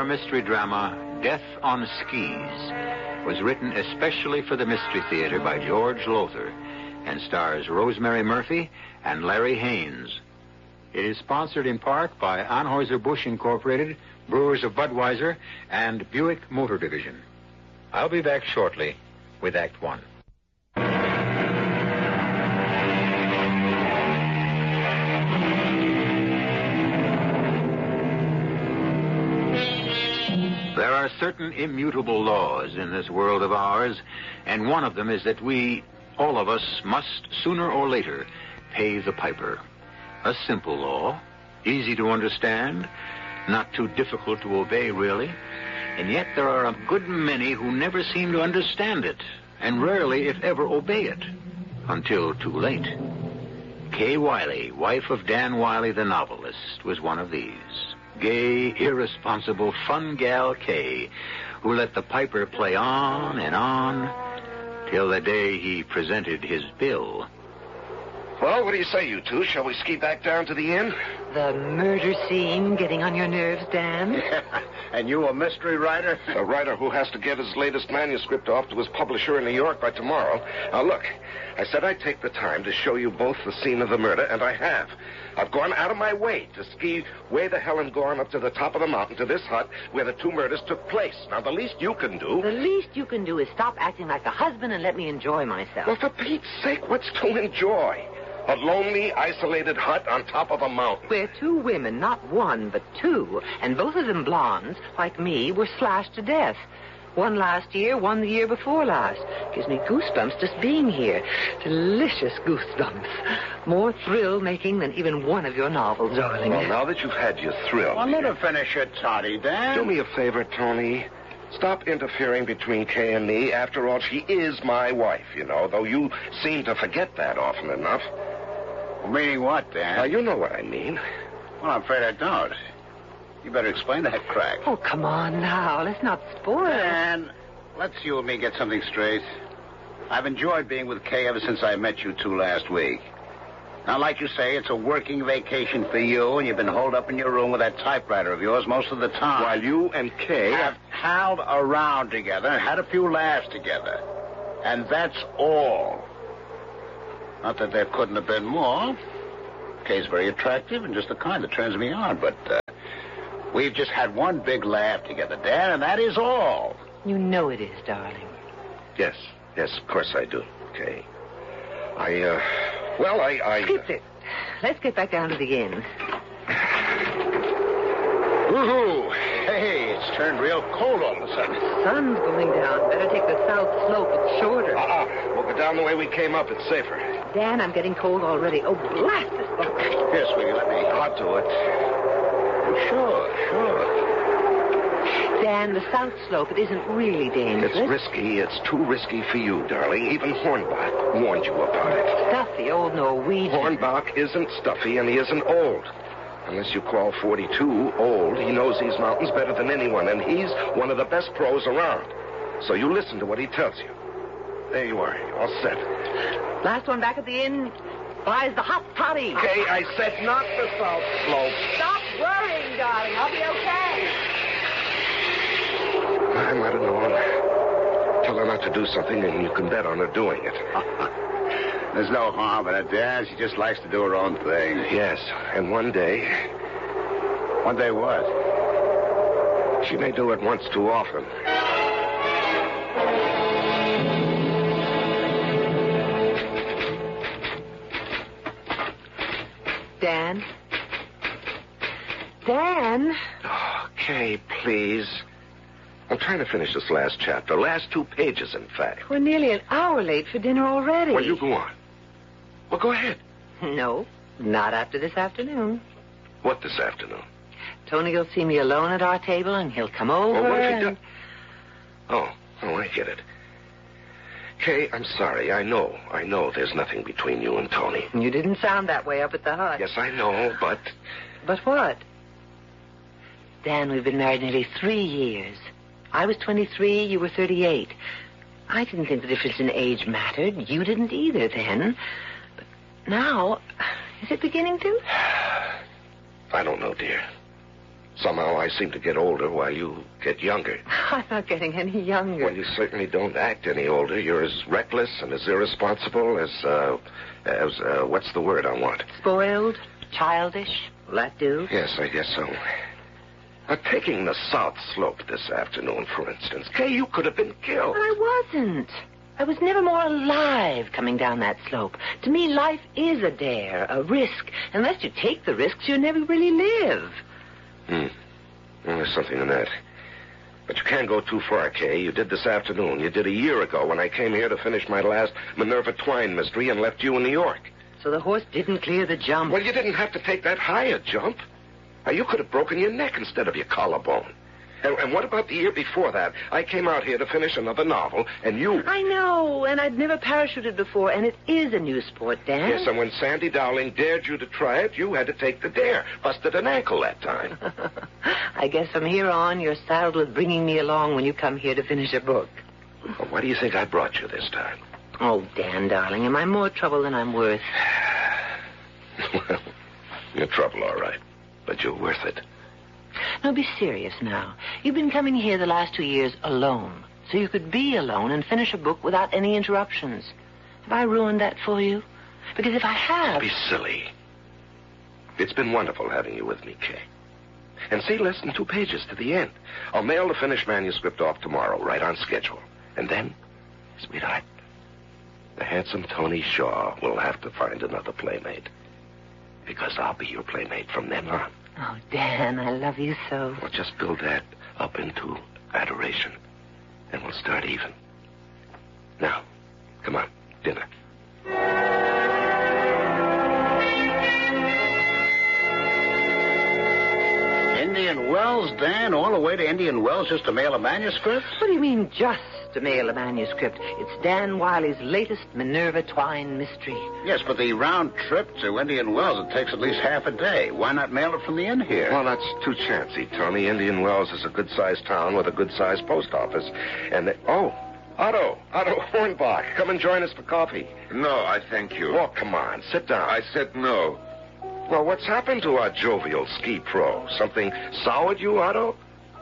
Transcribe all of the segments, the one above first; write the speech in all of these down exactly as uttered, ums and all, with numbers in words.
Our mystery drama, Death on Skis, was written especially for the Mystery Theater by George Lothar and stars Rosemary Murphy and Larry Haynes. It is sponsored in part by Anheuser-Busch Incorporated, Brewers of Budweiser, and Buick Motor Division. I'll be back shortly with Act One. There are certain immutable laws in this world of ours, and one of them is that we, all of us, must sooner or later pay the piper. A simple law, easy to understand, not too difficult to obey, really. And yet there are a good many who never seem to understand it, and rarely, if ever, obey it, until too late. Kay Wiley, wife of Dan Wiley, the novelist, was one of these. Gay, irresponsible, fun gal Kay, who let the piper play on and on till the day he presented his bill. Well, what do you say, you two? Shall we ski back down to the inn? The murder scene getting on your nerves, Dan? Yeah. And you a mystery writer? A writer who has to get his latest manuscript off to his publisher in New York by tomorrow. Now, look, I said I'd take the time to show you both the scene of the murder, and I have. I've gone out of my way to ski way the hell and gone up to the top of the mountain to this hut where the two murders took place. Now, the least you can do... The least you can do is stop acting like a husband and let me enjoy myself. Well, for Pete's sake, what's to enjoy? A lonely, isolated hut on top of a mountain. Where two women, not one, but two, and both of them blondes, like me, were slashed to death. One last year, one the year before last. Gives me goosebumps just being here. Delicious goosebumps. More thrill-making than even one of your novels, darling. Well, now that you've had your thrill... Well, let her finish her toddy, Dan. Do me a favor, Tony. Stop interfering between Kay and me. After all, she is my wife, you know, though you seem to forget that often enough. Meaning what, Dan? Now, you know what I mean. Well, I'm afraid I don't. You better explain that crack. Oh, come on now. Let's not spoil. Dan, let's you and me get something straight. I've enjoyed being with Kay ever since I met you two last week. Now, like you say, it's a working vacation for you, and you've been holed up in your room with that typewriter of yours most of the time. While you and Kay have howled around together and had a few laughs together. And that's all. Not that there couldn't have been more. Kay's very attractive and just the kind that turns me on, but uh, we've just had one big laugh together, Dan, and that is all. You know it is, darling. Yes, yes, of course I do, Kay. I, uh, well, I... I Keep it. Let's get back down to the inn. Woohoo! Hey, it's turned real cold all of a sudden. The sun's going down. Better take the south slope. It's shorter. Uh-uh. We'll go down the way we came up. It's safer. Dan, I'm getting cold already. Oh, blast this book. Here, sweetie, let me... I'll do it. Oh, sure, sure. Dan, the south slope, it isn't really dangerous. It's risky. It's too risky for you, darling. Even Hornbach warned you about it. Stuffy old Norwegian. Hornbach isn't stuffy, and he isn't old. Unless you call forty-two old, he knows these mountains better than anyone, and he's one of the best pros around. So you listen to what he tells you. There you are. You're all set. Last one back at the inn buys the hot toddy. Okay, I said not the south slope. Stop worrying, darling. I'll be okay. I might have known. Tell her not to do something, and you can bet on her doing it. There's no harm in it, Dan. She just likes to do her own thing. Yes, and one day... One day what? She may do it once too often. Dan? Dan? Oh, Kay, please. I'm trying to finish this last chapter. Last two pages, in fact. We're nearly an hour late for dinner already. Well, you go on. Well, go ahead. No, not after this afternoon. What this afternoon? Tony will see me alone at our table, and he'll come over. Well, what if he and... does? Oh, oh, I get it. Kay, I'm sorry. I know. I know there's nothing between you and Tony. You didn't sound that way up at the hut. Yes, I know, but... But what? Dan, we've been married nearly three years. I was twenty-three, you were thirty-eight. I didn't think the difference in age mattered. You didn't either then. But now, is it beginning to? I don't know, dear. Somehow I seem to get older while you get younger. I'm not getting any younger. Well, you certainly don't act any older. You're as reckless and as irresponsible as, uh, as, uh, what's the word I want? Spoiled? Childish? Will that do? Yes, I guess so. Uh, taking the South Slope this afternoon, for instance. Kay, you could have been killed. But I wasn't. I was never more alive coming down that slope. To me, life is a dare, a risk. Unless you take the risks, you never really live. Hmm. Well, there's something in that. But you can't go too far, Kay. You did this afternoon. You did a year ago when I came here to finish my last Minerva Twine mystery and left you in New York. So the horse didn't clear the jump. Well, you didn't have to take that higher jump. Now, you could have broken your neck instead of your collarbone. And, and what about the year before that? I came out here to finish another novel, and you... I know, and I'd never parachuted before, and it is a new sport, Dan. Yes, and when Sandy Dowling dared you to try it, you had to take the dare. Busted an ankle that time. I guess from here on, you're saddled with bringing me along when you come here to finish a book. Well, why do you think I brought you this time? Oh, Dan, darling, am I more trouble than I'm worth? Well, you're trouble, all right. But you're worth it. No, be serious now. You've been coming here the last two years alone, so you could be alone and finish a book without any interruptions. Have I ruined that for you? Because if I have... Don't be silly. It's been wonderful having you with me, Kay. And see, less than two pages to the end. I'll mail the finished manuscript off tomorrow, right on schedule. And then, sweetheart, the handsome Tony Shaw will have to find another playmate. Because I'll be your playmate from then on. Oh, Dan, I love you so. Well, just build that up into adoration, and we'll start even. Now, come on, dinner. Indian Wells, Dan? All the way to Indian Wells just to mail a manuscript? What do you mean, just to mail a manuscript? It's Dan Wiley's latest Minerva Twine mystery. Yes, but the round trip to Indian Wells, it takes at least half a day. Why not mail it from the inn here? Well, that's too chancy, Tony. Indian Wells is a good-sized town with a good-sized post office. And they... Oh, Otto. Otto Hornbach. Come and join us for coffee. No, I thank you. Oh, come on. Sit down. I said no. Well, what's happened to our jovial ski pro? Something soured you, Otto?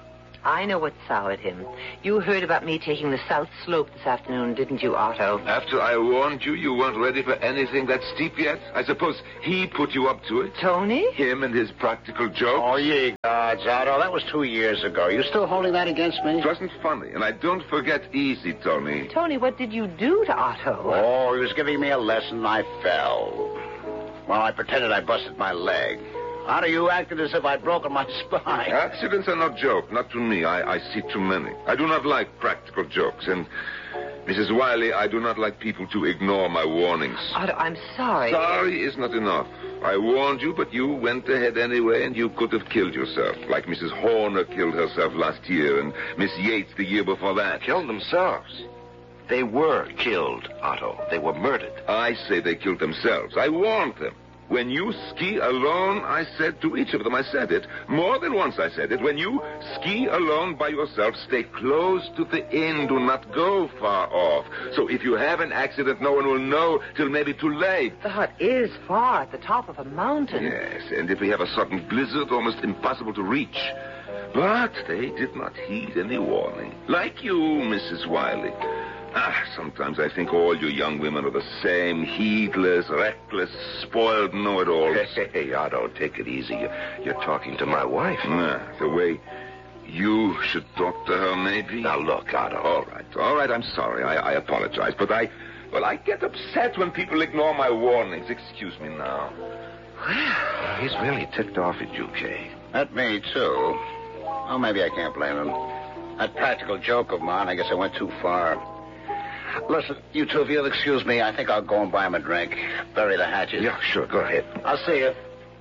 I know what soured him. You heard about me taking the South Slope this afternoon, didn't you, Otto? After I warned you, you weren't ready for anything that steep yet? I suppose he put you up to it? Tony? Him and his practical joke? Oh, ye gods, Otto. That was two years ago. You still holding that against me? It wasn't funny, and I don't forget easy, Tony. Tony, what did you do to Otto? Oh, he was giving me a lesson. I fell. Well, I pretended I busted my leg. Otto, you acted as if I'd broken my spine. Accidents are not joke, not to me. I, I see too many. I do not like practical jokes, and Missus Wiley, I do not like people to ignore my warnings. Otto, I'm sorry. Sorry is not enough. I warned you, but you went ahead anyway, and you could have killed yourself, like Missus Horner killed herself last year, and Miss Yates the year before that. Killed themselves. They were killed, Otto. They were murdered. I say they killed themselves. I warned them. When you ski alone, I said to each of them, I said it. More than once I said it. When you ski alone by yourself, stay close to the inn. Do not go far off. So if you have an accident, no one will know till maybe too late. The hut is far at the top of a mountain. Yes, and if we have a sudden blizzard, almost impossible to reach. But they did not heed any warning. Like you, Missus Wiley. Ah, sometimes I think all you young women are the same. Heedless, reckless, spoiled know-it-alls. Hey, hey, Otto, take it easy. You're, you're talking to my wife. Ah, the way you should talk to her, maybe. Now, look, Otto. All right, all right, I'm sorry. I, I apologize. But I, well, I get upset when people ignore my warnings. Excuse me now. Well, he's really ticked off at you, Kay. At me, too. Oh, maybe I can't blame him. That practical joke of mine, I guess I went too far. Listen, you two, if you'll excuse me, I think I'll go and buy him a drink. Bury the hatches. Yeah, sure, go ahead. I'll see you.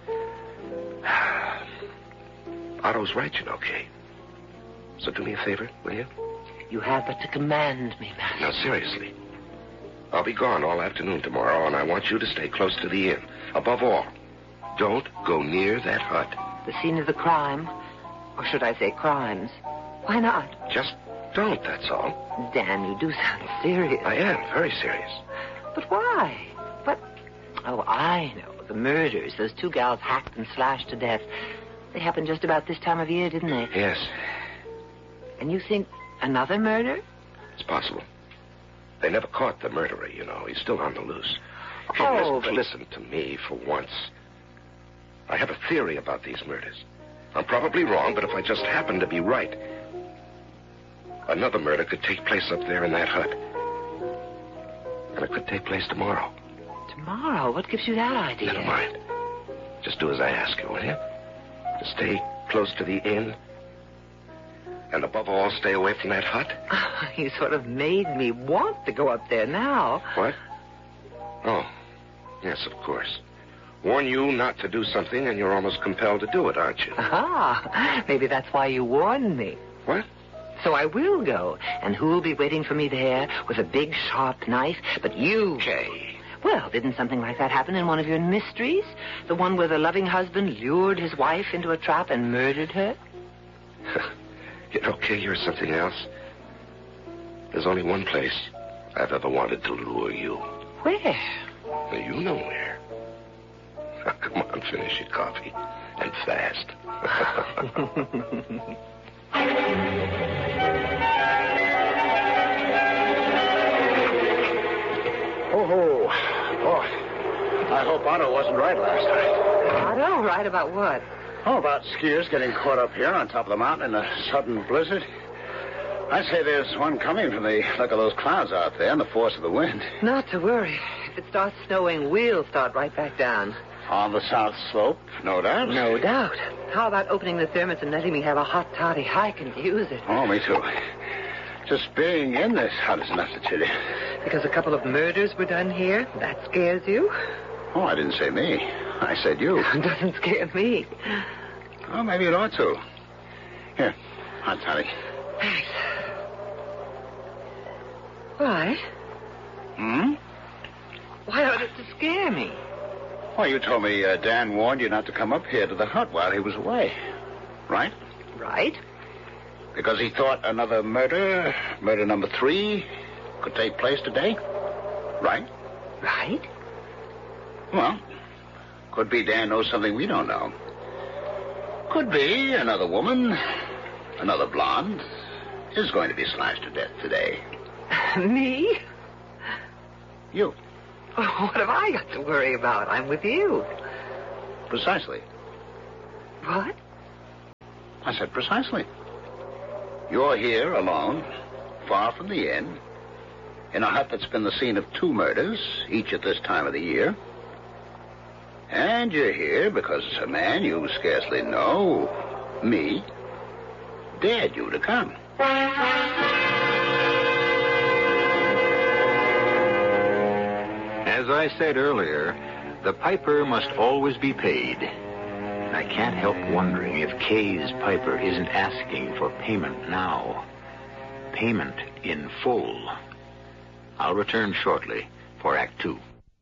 Otto's right, you know, Kay. So do me a favor, will you? You have but to command me, Master. Now, seriously. I'll be gone all afternoon tomorrow, and I want you to stay close to the inn. Above all, don't go near that hut. The scene of the crime? Or should I say crimes? Why not? Just don't, that's all. Dan, you do sound serious. I am, very serious. But why? But, oh, I know. The murders, those two gals hacked and slashed to death. They happened just about this time of year, didn't they? Yes, And you think another murder? it's possible. They never caught the murderer, you know. He's still on the loose. Hey, Oh, listen, but- listen to me for once. I have a theory about these murders. I'm probably wrong, but if I just happen to be right, another murder could take place up there in that hut. And it could take place tomorrow. Tomorrow? What gives you that idea? Never mind. Just do as I ask you, will you? To stay close to the inn. And above all, stay away from that hut. You sort of made me want to go up there now. What? Oh, yes, of course. Warn you not to do something, and you're almost compelled to do it, aren't you? Ah, maybe that's why you warned me. What? So I will go. And who'll be waiting for me there with a big, sharp knife? But you. Kay. Well, didn't something like that happen in one of your mysteries? The one where the loving husband lured his wife into a trap and murdered her? You know, Kay, you're something else. There's only one place I've ever wanted to lure you. Where? Well, you know where. Come on, finish your coffee. And fast. Oh, ho. Boy, I hope Otto wasn't right last night. Otto, right about what? Oh, about skiers getting caught up here on top of the mountain in a sudden blizzard. I'd say there's one coming from the look of those clouds out there and the force of the wind. Not to worry. If it starts snowing, we'll start right back down. On the south slope, no doubt. No doubt. How about opening the thermos and letting me have a hot toddy? I can use it. Oh, me too. Just being in this hut is enough to chill you. Because a couple of murders were done here? That scares you? Oh, I didn't say me. I said you. It doesn't scare me. Oh, maybe it ought to. Here, hot toddy. Thanks. Why? Hmm? Why ought it to scare me? Well, you told me uh, Dan warned you not to come up here to the hut while he was away. Right? Right? Because he thought another murder, murder number three, could take place today? Right? Right? Well, could be Dan knows something we don't know. Could be another woman, another blonde, is going to be slashed to death today. Me? You. Oh, what have I got to worry about? I'm with you. Precisely. What? I said precisely. You're here alone, far from the inn, in a hut that's been the scene of two murders, each at this time of the year. And you're here because a man you scarcely know, me, dared you to come. As I said earlier, the piper must always be paid. And I can't help wondering if Kay's piper isn't asking for payment now. Payment in full. I'll return shortly for Act Two.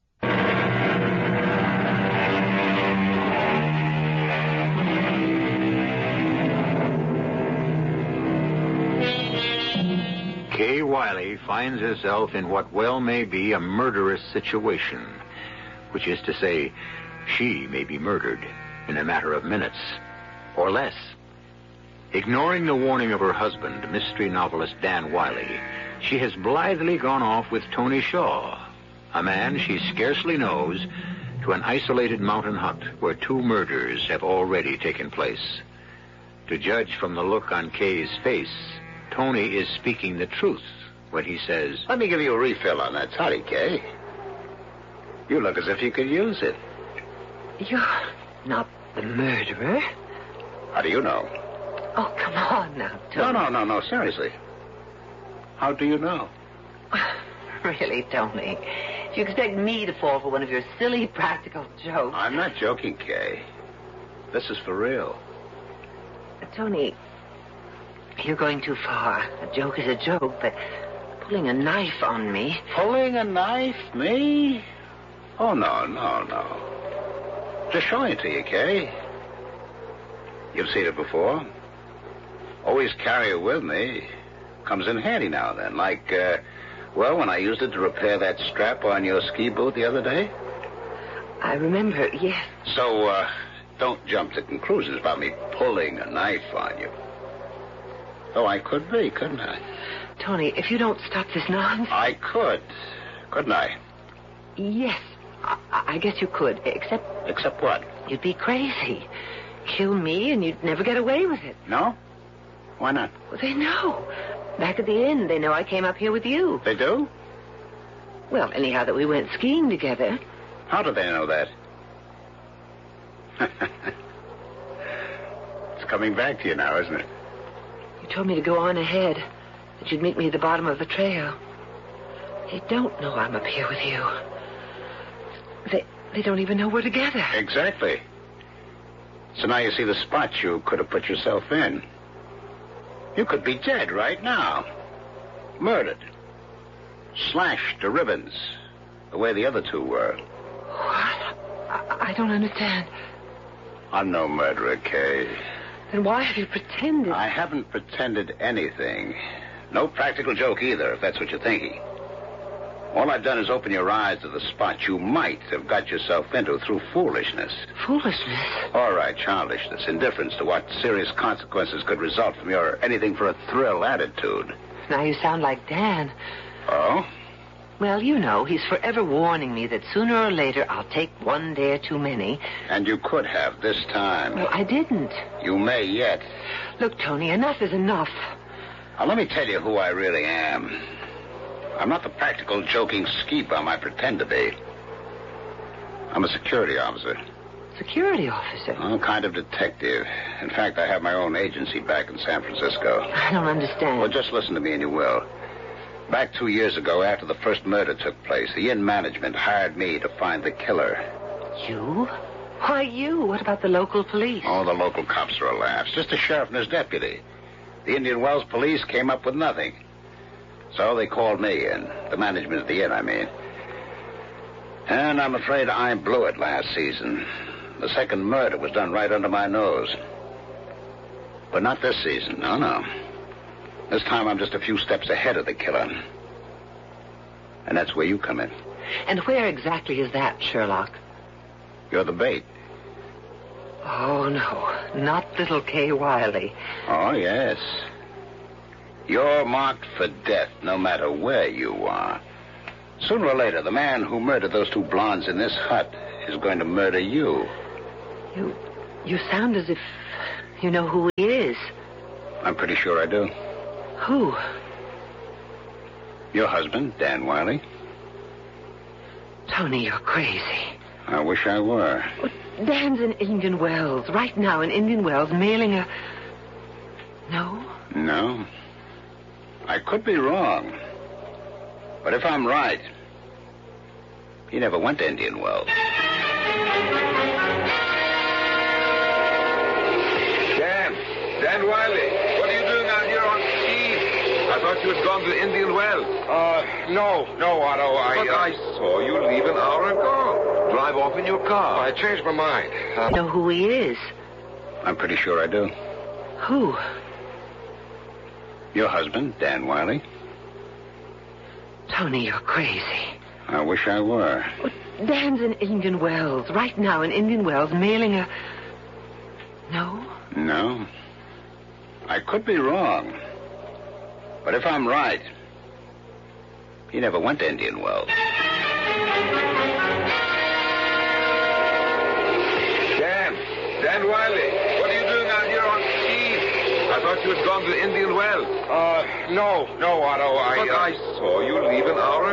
Kay Wiley finds herself in what well may be a murderous situation, which is to say, she may be murdered in a matter of minutes or less. Ignoring the warning of her husband, mystery novelist Dan Wiley, she has blithely gone off with Tony Shaw, a man she scarcely knows, to an isolated mountain hut where two murders have already taken place. To judge from the look on Kay's face, Tony is speaking the truth when he says, Let me give you a refill on that toddy, Kay. You look as if you could use it. You're not the murderer. How do you know? Oh, come on now, Tony. No, no, no, no, seriously. How do you know? Really, Tony. If you expect me to fall for one of your silly practical jokes... I'm not joking, Kay. This is for real. Tony, you're going too far. A joke is a joke, but pulling a knife on me... Pulling a knife? Me? Oh, no, no, no. Just showing it to you, Kay. You've seen it before. Always carry it with me. Comes in handy now and then. Like, uh, well, when I used it to repair that strap on your ski boot the other day. I remember, yes. So, uh, don't jump to conclusions about me pulling a knife on you. Though I could be, couldn't I? Tony, if you don't stop this nonsense... I could, couldn't I? Yes, I, I guess you could, except... Except what? You'd be crazy. Kill me and you'd never get away with it. No? Why not? Well, they know. Back at the inn, they know I came up here with you. They do? Well, anyhow, that we went skiing together. How do they know that? It's coming back to you now, isn't it? You told me to go on ahead, that you'd meet me at the bottom of the trail. They don't know I'm up here with you. They they don't even know we're together. Exactly. So now you see the spot you could have put yourself in. You could be dead right now. Murdered. Slashed to ribbons. The way the other two were. What? I, I don't understand. I'm no murderer, Kay. Then why have you pretended? I haven't pretended anything. No practical joke either, if that's what you're thinking. All I've done is open your eyes to the spot you might have got yourself into through foolishness. Foolishness? All right, childishness, indifference to what serious consequences could result from your anything-for-a-thrill attitude. Now you sound like Dan. Oh? Well, you know, he's forever warning me that sooner or later I'll take one dare too many. And you could have this time. Well, I didn't. You may yet. Look, Tony, enough is enough. Now, let me tell you who I really am. I'm not the practical, joking ski bum I pretend to be. I'm a security officer. Security officer? Oh, kind of detective. In fact, I have my own agency back in San Francisco. I don't understand. Well, just listen to me and you will. Back two years ago, after the first murder took place, the inn management hired me to find the killer. You? Why you? What about the local police? Oh, the local cops are a laugh. It's just a sheriff and his deputy. The Indian Wells police came up with nothing. So they called me in. The management of the inn, I mean. And I'm afraid I blew it last season. The second murder was done right under my nose. But not this season. No, no. This time I'm just a few steps ahead of the killer. And that's where you come in. And where exactly is that, Sherlock? You're the bait. Oh, no. Not little Kay Wiley. Oh, yes. You're marked for death no matter where you are. Sooner or later, the man who murdered those two blondes in this hut is going to murder you. You... you sound as if you know who he is. I'm pretty sure I do. Who? Your husband, Dan Wiley. Tony, you're crazy. I wish I were. Dan's in Indian Wells. Right now in Indian Wells, mailing a... No? No. I could be wrong. But if I'm right, he never went to Indian Wells. Dan. Dan Wiley. What are you doing out here on skis? I thought you had gone to Indian Wells. Uh, no, no, Otto. I, But uh, I saw you leave an hour ago. Drive off in your car. I changed my mind. Uh, You know who he is. I'm pretty sure I do. Who? Your husband, Dan Wiley. Tony, you're crazy. I wish I were. Dan's in Indian Wells. Right now in Indian Wells, mailing a... No? No. I could be wrong. But if I'm right, he never went to Indian Wells. Dan. Dan Wiley. What are you doing out here on skis? I thought you had gone to Indian Wells. uh, no, no, Otto. I, But uh, I saw you leave an hour